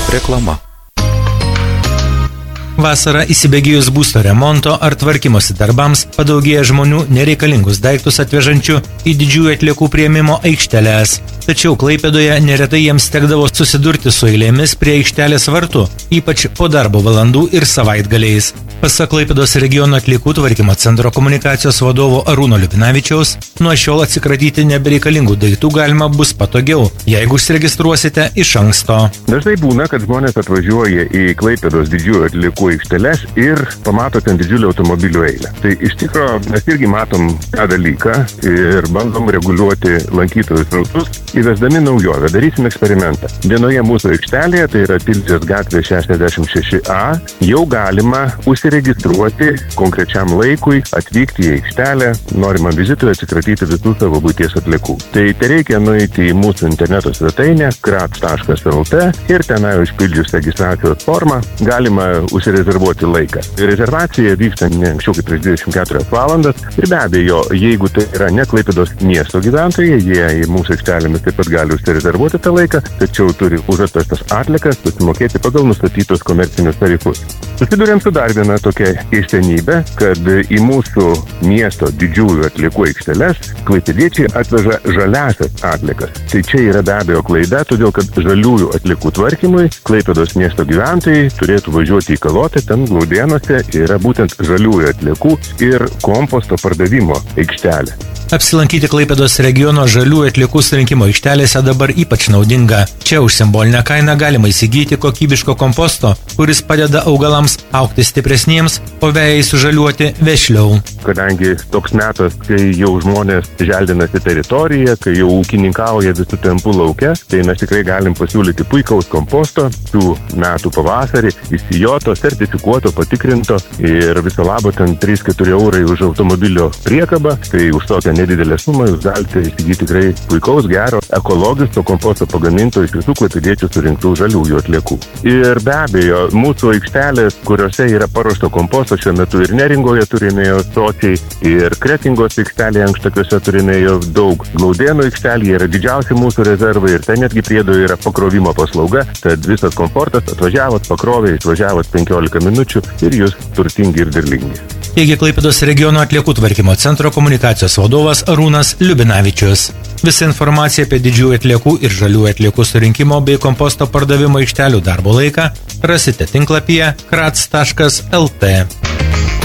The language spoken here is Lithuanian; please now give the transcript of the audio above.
Reklama. Vasarą įsibėgėjus būsto remonto ar tvarkymosi darbams padaugėja žmonių nereikalingus daiktus atvežančių į didžiųjų atliekų priėmimo aikšteles. Tačiau Klaipėdoje neretai jiems tekdavo susidurti su eilėmis prie aikštelės vartų, ypač po darbo valandų ir savaitgaliais. Pasak Klaipėdos regiono atliekų tvarkymo centro komunikacijos vadovo Arūno Liubinavičiaus, nuo šiol atsikratyti nebereikalingų daiktų galima bus patogiau, jeigu užsiregistruosite iš anksto. Dažnai būna, kad žmonės atvažiuoja į Klaipėdos didžiųjų atliekų aikšteles ir pamato ten didžiulį automobilių eilę. Tai iš tikrųjų mes irgi matom tą dalyką ir bandom reguliuoti lankytojų srautus, įvesdami naujovę. Darysim eksperimentą. Vienoje mūsų aikštelėje, tai yra Tilžės gatvė 66A, jau galima užsiregistruoti konkrečiam laikui, atvykti į aikštelę, norimam vizitui atsikratyti visų savo buities atliekų. Tai reikia nueiti į mūsų interneto svetainę krats.lt ir tenai užpildžius registracijos formą galima užsirezervuoti laiką. Rezervacija vyksta ne anksčiau kaip prieš 24 valandas ir be abejo, jeigu tai yra ne Klaipėdos miesto gyventojai, jie į mūsų aikštelėmis taip pat gali užsirezervuoti tą laiką, tačiau turi už atvežtas atliekas susimokėti pagal nustatytus komercinius tarifus. Susidurėm su dar viena tokia keistenybė, kad į mūsų miesto didžiųjų atliekų aikšteles klaipėdiečiai atveža žaliasias atliekas. Tai čia yra be abejo klaida, todėl kad žaliųjų atliekų tvarkymui Klaipėdos miesto gyventojai turėtų važiuoti į Kalotę, ten Glaudėnuose yra būtent žaliųjų atliekų ir komposto pardavimo aikštelė. Apsilankyti Klaipėdos regiono žaliųjų atliekų surinkimo aikštelėse dabar ypač naudinga. Čia už simbolinę kainą galima įsigyti kokybiško komposto, kuris padeda augalams augti stipresniems, o vejai sužaliuoti vešliau. Kadangi toks metas, kai jau žmonės želdinasi teritoriją, kai jau ūkininkauja visų tempų lauke, tai mes tikrai galim pasiūlyti puikaus komposto šių metų pavasarį, įsijoto, sertifikuoto, patikrinto ir viso labo ten 3-4 eurai už automobilio priekabą, tai už tokią nedidelę sumą jūs galite įsigyti tikrai puikaus, gero, ekologiško komposto pagaminto iš visų klaipėdiečių surinktų žaliųjų atliekų. Ir be abejo, mūsų aikštelės, kuriuose yra paruošto komposto, šiuo metu ir Neringoje turime jo sočiai, ir Kretingos aikštelėje Ankštakiuose turime jo daug. Glaudėnų aikštelėje yra didžiausi mūsų rezervai ir ten netgi priedo yra pakrovimo paslauga, tad visas komfortas atvažiavot, pakrovė, išvažiavot 15 minučių ir jūs turtingi ir derlingi. Teigia Klaipėdos regiono atliekų tvarkymo centro komunikacijos vadovas Arūnas Liubinavičius. Visa informacija apie didžiųjų atliekų ir žaliųjų atliekų surinkimo bei komposto pardavimo aikštelių darbo laiką rasite tinklapyje krats.lt.